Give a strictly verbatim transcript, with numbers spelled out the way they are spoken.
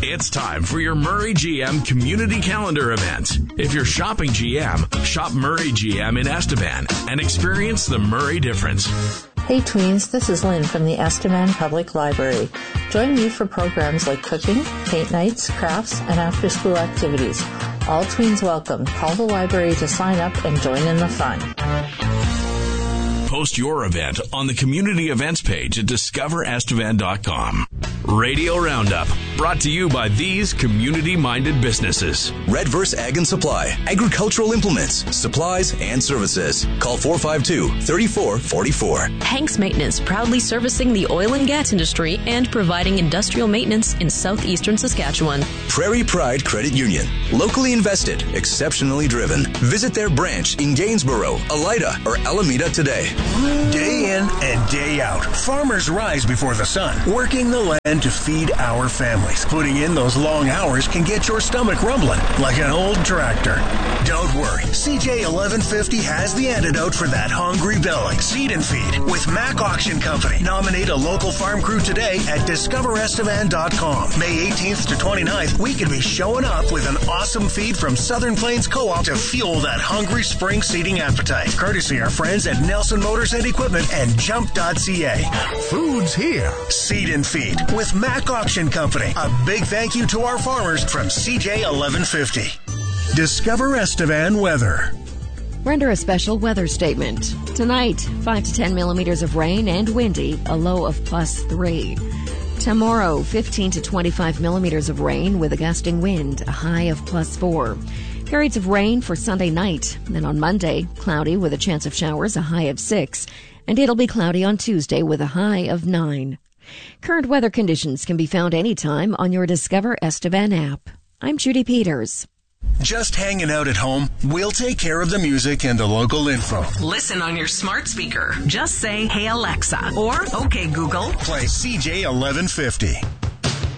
It's time for your Murray G M Community Calendar event. If you're shopping G M, shop Murray G M in Estevan and experience the Murray difference. Hey tweens, this is Lynn from the Estevan Public Library. Join me for programs like cooking, paint nights, crafts, and after-school activities. All tweens welcome. Call the library to sign up and join in the fun. Post your event on the community events page at discover estevan dot com. Radio Roundup, brought to you by these community-minded businesses. Redverse Ag and Supply, agricultural implements, supplies, and services. Call four five two, three four four four. Hanks Maintenance, proudly servicing the oil and gas industry and providing industrial maintenance in southeastern Saskatchewan. Prairie Pride Credit Union, locally invested, exceptionally driven. Visit their branch in Gainsborough, Elida, or Alameda today. Day in and day out, farmers rise before the sun, working the land to feed our families. Putting in those long hours can get your stomach rumbling like an old tractor. Don't worry, C J eleven fifty has the antidote for that hungry belly. Seed and Feed with Mac Auction Company. Nominate a local farm crew today at discover estevan dot com. May eighteenth to twenty-ninth, we could be showing up with an awesome feed from Southern Plains Co-op to fuel that hungry spring seeding appetite. Courtesy our friends at Nelson Motors and Equipment and jump dot c a. Food's here. Seed and Feed with Mac Auction Company. A big thank you to our farmers from C J eleven fifty. Discover Estevan weather. We're under a special weather statement. Tonight, five to ten millimeters of rain and windy, a low of plus three. Tomorrow, fifteen to twenty-five millimeters of rain with a gusting wind, a high of plus four. Periods of rain for Sunday night. Then on Monday, cloudy with a chance of showers, a high of six. And it'll be cloudy on Tuesday with a high of nine. Current weather conditions can be found anytime on your Discover Estevan app. I'm Judy Peters. Just hanging out at home? We'll take care of the music and the local info. Listen on your smart speaker. Just say, "Hey Alexa," or "Okay Google." Play C J eleven fifty.